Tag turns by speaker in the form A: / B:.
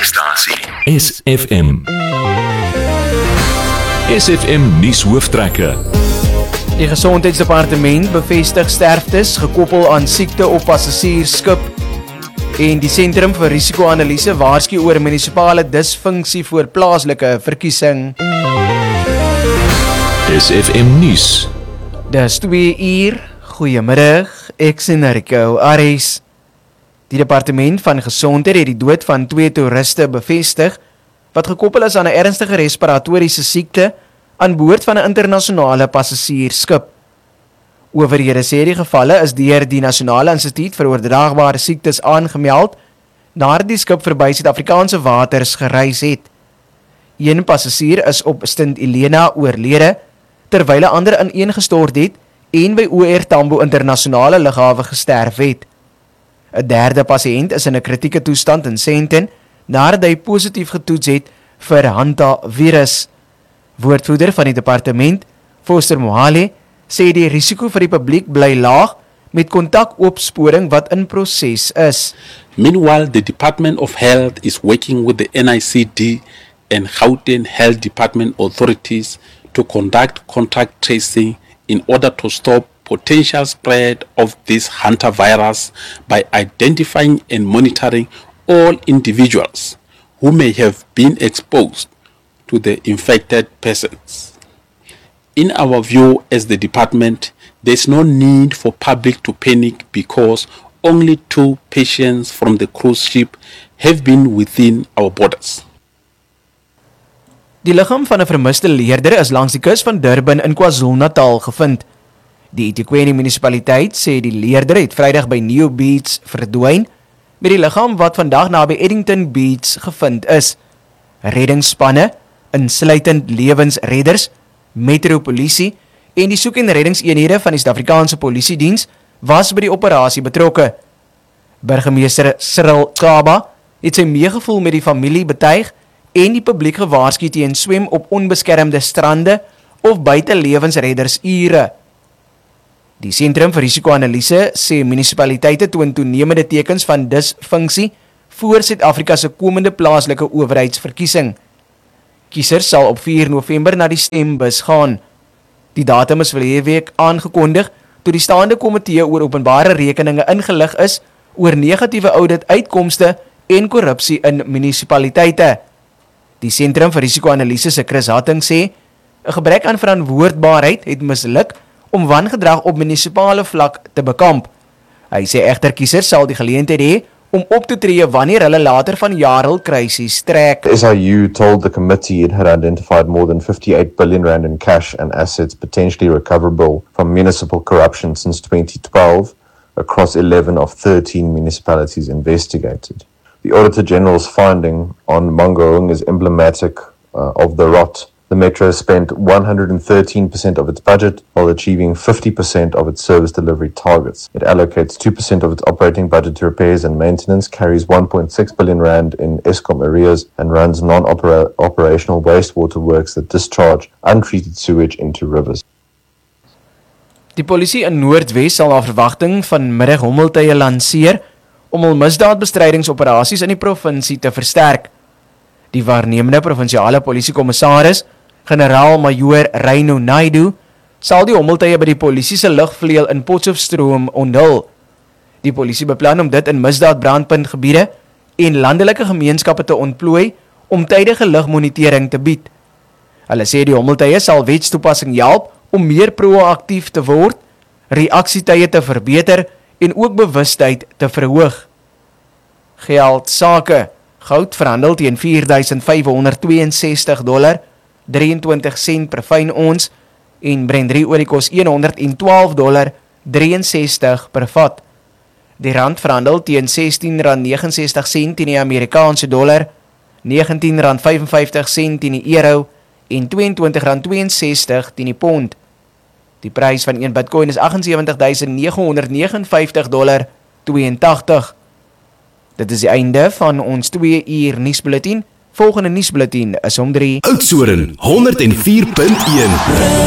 A: radiostasie. SFM. SFM nuus hooftrekke.
B: Die Gesondheidsdepartement bevestig sterftes gekoppel aan siekte op passasiersskip en die Sentrum vir Risiko-analise waarsku oor munisipale disfunksie voor plaaslike verkiesing.
A: SFM nuus.
B: Dis 2 uur. Goeiemiddag, ek sien Rico Aries. Die Departement van Gesondheid het die dood van 2 toeriste bevestig wat gekoppel is aan 'n ernstige respiratoriese siekte aan boord van 'n internasionale passasiersskip. Owerhede sê die gevalle is deur die Nasionale Instituut vir Oordraagbare Siektes aangemeld nadat die skip verby Suid-Afrikaanse waters gereis het. Een passasier is op St Helena oorlede terwyl 'n ander ineengestort het en by OR Tambo internasionale lughawe gesterf het. 'n derde pasiënt is in 'n kritieke toestand in Sandton nadat hy positief getoets het vir hantavirus. Woordvoerder van die departement, Foster Mohale, sê die risiko vir die publiek bly laag met kontakopsporing wat in proses is.
C: Meanwhile, the Department of Health is working with the NICD and Gauteng Health Department authorities to conduct contact tracing in order to stop potential spread of this hantavirus by identifying and monitoring all individuals who may have been exposed to the infected persons. In our view as the department, there is no need for public to panic because only 2 patients from the cruise ship have been within our borders.
B: Die liggaam van 'n vermiste leerder is langs die kus van Durban in KwaZulu-Natal gevind. Die eThekwini munisipaliteit sê die leerder het Vrydag by New Beach verdwyn met die liggaam wat vandag naby Eddington Beach gevind is. Reddingsspanne, insluitend lewensredders, metropolisie en die soek- en reddingseenhede van die Suid-Afrikaanse Polisiediens was by die operasie betrokke. Burgemeester Cyril Kaba het sy meegevoel met die familie betuig en die publiek gewaarsku teen swem op onbeskermde strande of buite lewensreddersure. Die Sentrum vir Risiko-analise sê munisipaliteite toon toenemende tekens van disfunksie voor Suid-Afrika se komende plaaslike owerheidsverkiesing. Kiesers sal op 4 November na die stembus gaan. Die datum is verlede week aangekondig toe die staande komitee oor openbare rekeninge ingelig is oor negatiewe audit uitkomste en korrupsie in munisipaliteite. Die Sentrum vir Risiko-analise se Chris Hatting sê 'n gebrek aan verantwoordbaarheid het misluk om wangedrag op munisipale vlak te bekamp. Hy sê egter kiesers sal die geleentheid hê om op te tree wanneer hulle later vanjaar hul krisis trek.
D: SIU told the committee it had identified more than 58 billion rand in cash and assets potentially recoverable from municipal corruption since 2012 across 11 of 13 municipalities investigated. The Auditor General's finding on Mangaung is emblematic of the rot. The Metro spent 113% of its budget while achieving 50% of its service delivery targets. It allocates 2% of its operating budget to repairs and maintenance, carries 1.6 billion rand in Eskom arrears, and runs non-operational wastewater works that discharge untreated sewage into rivers.
B: Die polisie in Noordwes sal na verwagting vanmiddag hommeltuie lanseer om hul misdaadbestrydingsoperasies in die provinsie te versterk. Die waarnemende provinsiale polisiekommissaris, generaal-majoor Reino Naidu, sal die hommeltuie by die polisie se lugvleuel in Potchefstroom onthul. Die polisie beplan om dit in misdaadbrandpuntgebiede en landelike gemeenskappe te ontplooi om tydige lugmonitering te bied. Hulle sê die hommeltuie sal wetstoepassing help om meer proaktief te word, reaksietye te verbeter en ook bewustheid te verhoog. Geld sake. Goud verhandel teen $4,562, 23 sent per fyn ons en Brent olie kos $112,63 per vat. Die rand verhandel teen R16,69 teen die Amerikaanse dollar, R19,55 teen die euro en R22,62 teen die pond. Die prys van 1 Bitcoin is $78,959,82. Dit is die einde van ons 2 uur nuusbulletin. Volgende nuusbulletin is om 3.
A: Oudtshoorn 104.1